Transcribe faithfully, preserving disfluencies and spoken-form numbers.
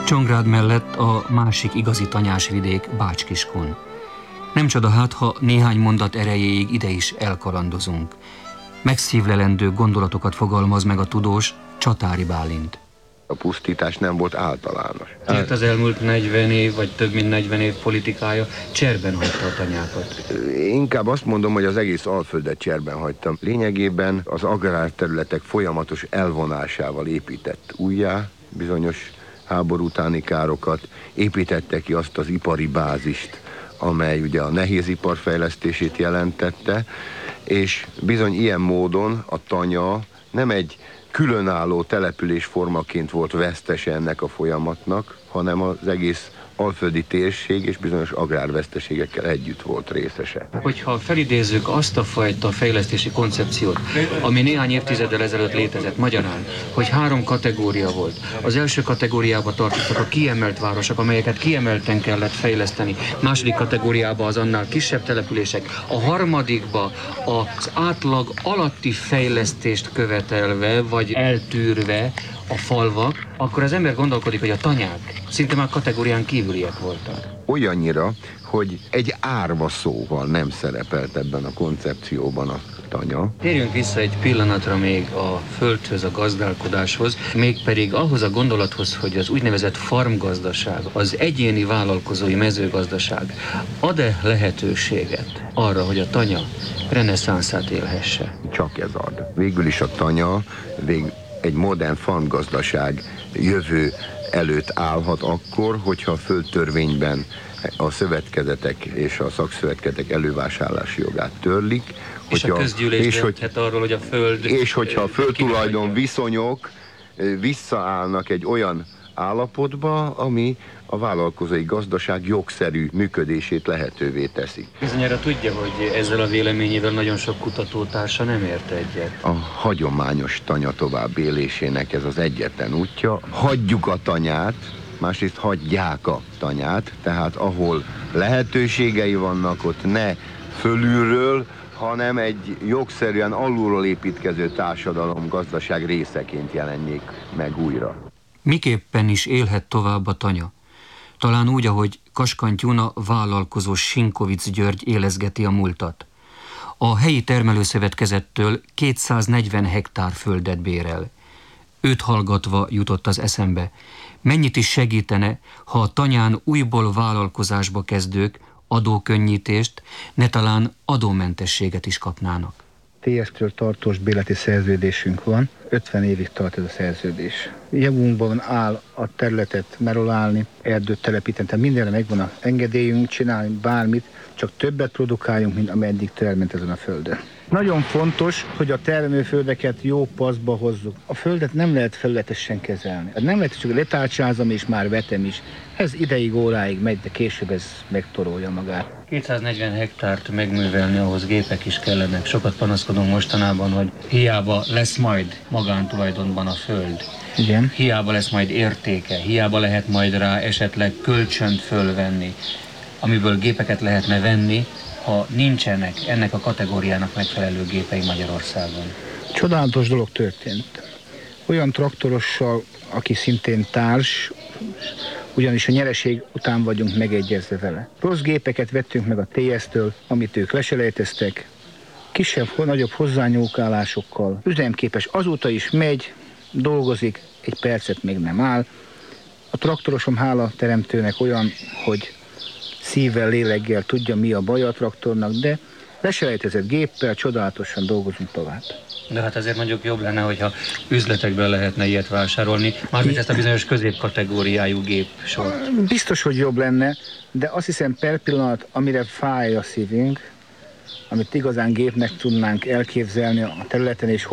Csongrád mellett a másik igazi tanyásvidék Bács-Kiskun. Nem csoda hát, ha néhány mondat erejéig ide is elkalandozunk. Megszívlelendő gondolatokat fogalmaz meg a tudós Csatári Bálint. A pusztítás nem volt általános. Tehát az elmúlt negyven év, vagy több mint negyven év politikája cserben hagyta a tanyákat. Inkább azt mondom, hogy az egész Alföldet cserben hagytam. Lényegében az agrárterületek folyamatos elvonásával épített újjá bizonyos háború utáni károkat, építette ki azt az ipari bázist, amely ugye a nehézipar fejlesztését jelentette, és bizony ilyen módon a tanya nem egy különálló településformaként volt vesztese ennek a folyamatnak, hanem az egész alföldi térség és bizonyos agrárveszteségekkel együtt volt részese. Hogyha felidézzük azt a fajta fejlesztési koncepciót, ami néhány évtizeddel ezelőtt létezett magyarán, hogy három kategória volt. Az első kategóriába tartottak a kiemelt városok, amelyeket kiemelten kellett fejleszteni. Második kategóriába az annál kisebb települések. A harmadikba az átlag alatti fejlesztést követelve, vagy eltűrve a falvak, akkor az ember gondolkodik, hogy a tanyák szinte már kategórián kívüliek voltak. Olyannyira, hogy egy árva szóval nem szerepelt ebben a koncepcióban a tanya. Térjünk vissza egy pillanatra még a földhöz, a gazdálkodáshoz, mégpedig ahhoz a gondolathoz, hogy az úgynevezett farmgazdaság, az egyéni vállalkozói mezőgazdaság ad-e lehetőséget arra, hogy a tanya reneszánszát élhesse? Csak ez ad. Végül is a tanya vég egy modern farmgazdaság jövő előtt állhat akkor, hogyha a földtörvényben a szövetkezetek és a szakszövetkezetek elővásárlási jogát törlik. És hogyha, a közgyűlés és dönthet hogy, arról, hogy a föld... És hogyha a földtulajdon viszonyok visszaállnak egy olyan állapotba, ami a vállalkozói gazdaság jogszerű működését lehetővé teszi. Bizonyára tudja, hogy ezzel a véleményével nagyon sok kutatótársa nem ért egyet. A hagyományos tanya továbbélésének ez az egyetlen útja. Hagyjuk a tanyát, másrészt hagyják a tanyát, tehát ahol lehetőségei vannak, ott ne fölülről, hanem egy jogszerűen alulról építkező társadalom gazdaság részeként jelenjék meg újra. Miképpen is élhet tovább a tanya? Talán úgy, ahogy Kaskantyúna vállalkozó Sinkovics György élezgeti a múltat. A helyi termelőszövetkezettől kétszáznegyven hektár földet bérel. Őt hallgatva jutott az eszembe, mennyit is segítene, ha a tanyán újból vállalkozásba kezdők adókönnyítést, ne talán adómentességet is kapnának. té es-től tartós bérleti szerződésünk van, ötven évig tart ez a szerződés. Javunkban áll a területet merolálni, erdőt telepíteni, tehát mindenre megvan az engedélyünk, csinálni bármit, csak többet produkáljunk, mint ameddig termelt ezen a földön. Nagyon fontos, hogy a termőföldeket jó paszba hozzuk. A földet nem lehet felületesen kezelni. Nem lehet csak letárcsázom és már vetem is. Ez ideig, óráig megy, de később ez megtorolja magát. kétszáznegyven hektárt megművelni, ahhoz gépek is kellenek. Sokat panaszkodunk mostanában, hogy hiába lesz majd magántulajdonban a föld. Igen. Hiába lesz majd értéke, hiába lehet majd rá esetleg kölcsönt fölvenni, amiből gépeket lehetne venni, ha nincsenek ennek a kategóriának megfelelő gépei Magyarországon. Csodálatos dolog történt. Olyan traktorossal, aki szintén társ, ugyanis a nyereség után vagyunk megegyezve vele. Rossz gépeket vettünk meg a té es-től, amit ők leselejteztek, kisebb, nagyobb hozzányúkálásokkal. Üzemképes, azóta is megy, dolgozik, egy percet még nem áll. A traktorosom hála teremtőnek olyan, hogy szívvel, léleggel tudja, mi a baj a traktornak, de leselejtezett géppel csodálatosan dolgozunk tovább. De hát azért mondjuk jobb lenne, hogyha üzletekben lehetne ilyet vásárolni, mármint ezt a bizonyos középkategóriájú gépsort. Biztos, hogy jobb lenne, de azt hiszem per pillanat, amire fáj a szívünk, amit igazán gépnek tudnánk elképzelni a területen és